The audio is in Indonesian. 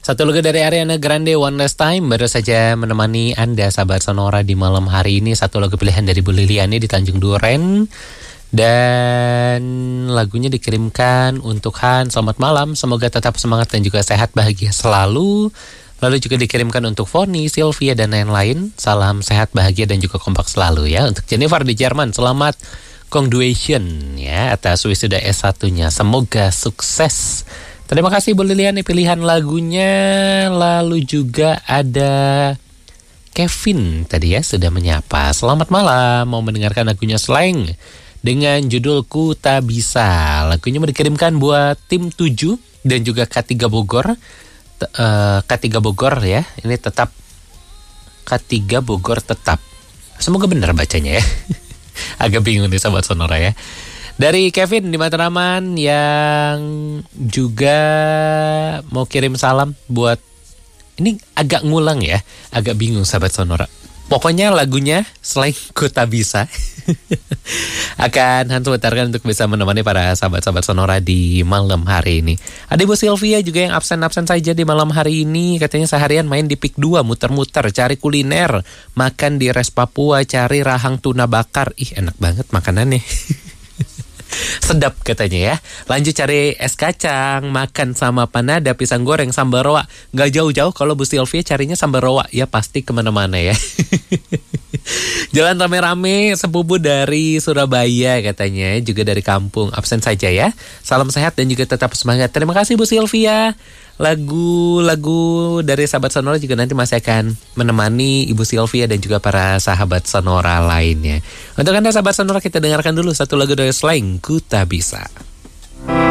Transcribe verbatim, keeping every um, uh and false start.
Satu lagu dari Ariana Grande, One Last Time, baru saja menemani Anda sahabat Sonora di malam hari ini. Satu lagu pilihan dari Bu Liliani di Tanjung Duren. Dan lagunya dikirimkan untuk Han. Selamat malam, semoga tetap semangat dan juga sehat bahagia selalu. Lalu juga dikirimkan untuk Foni, Sylvia dan lain-lain. Salam sehat bahagia dan juga kompak selalu ya. Untuk Jennifer di Jerman, selamat congratulations ya atas wisuda S satu-nya. Semoga sukses. Terima kasih Bu Liliani pilihan lagunya. Lalu juga ada Kevin tadi ya sudah menyapa. Selamat malam, mau mendengarkan lagunya Slang dengan judul Ku Tak Bisa. Lagunya mau dikirimkan buat tim tujuh dan juga K tiga Bogor. T- uh, K tiga Bogor ya. Ini tetap K tiga Bogor tetap. Semoga benar bacanya ya. Agak bingung nih sahabat Sonora ya. Dari Kevin di Matraman yang juga mau kirim salam buat, ini agak ngulang ya, agak bingung sahabat Sonora. Pokoknya lagunya Selain Ku Tak Bisa akan Hantu putarkan untuk bisa menemani para sahabat-sahabat Sonora di malam hari ini. Ada Ibu Sylvia juga yang absen-absen saja di malam hari ini. Katanya seharian main di Pik dua, muter-muter, cari kuliner, makan di Res Papua, cari rahang tuna bakar. Ih enak banget makanannya. Sedap katanya ya. Lanjut cari es kacang, makan sama panada, pisang goreng, sambal roa. Gak jauh-jauh kalau Bu Sylvia carinya sambal roa. Ya pasti kemana-mana ya. Jalan rame-rame, sepupu dari Surabaya katanya, juga dari kampung. Absen saja ya. Salam sehat dan juga tetap semangat. Terima kasih Bu Sylvia. Lagu-lagu dari sahabat Sonora juga nanti masih akan menemani Ibu Sylvia dan juga para sahabat Sonora lainnya. Untuk Anda sahabat Sonora, kita dengarkan dulu satu lagu dari Slang, Ku Tak Bisa.